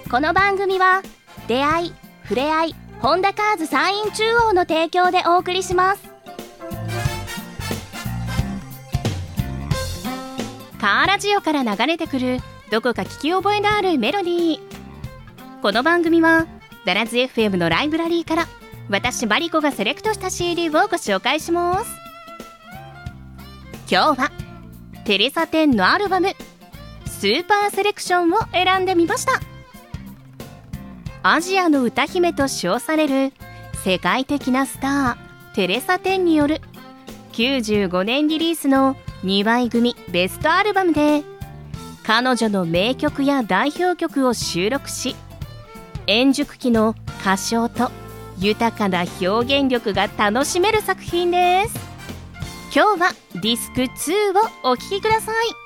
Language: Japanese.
この番組は出会い、ふれあい、本田カーズ山陰中央の提供でお送りします。カーラジオから流れてくるどこか聞き覚えのあるメロディー。この番組はダラズ FM のライブラリーから私マリコがセレクトした CD をご紹介します。今日はテレサ・テンのアルバムスーパーセレクションを選んでみました。アジアの歌姫と称される世界的なスターテレサ・テンによる95年リリースの2枚組ベストアルバムで、彼女の名曲や代表曲を収録し、円熟期の歌唱と豊かな表現力が楽しめる作品です。今日はディスク2をお聴きください。